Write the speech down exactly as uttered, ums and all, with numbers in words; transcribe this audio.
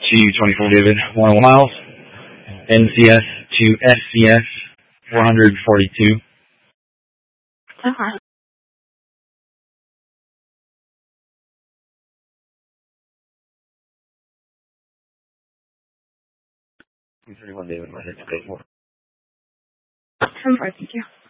to twenty-four David, one oh one miles. N C S to S C S, four hundred forty-two. Okay. two thirty-one David, my head's paid for. ten four, thank you.